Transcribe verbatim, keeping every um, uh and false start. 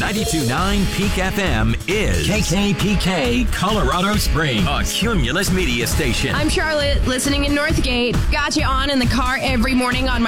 ninety-two point nine Peak F M is K K P K Colorado Springs, a Cumulus media station. I'm Charlotte, listening in Northgate. Got you on in the car every morning on my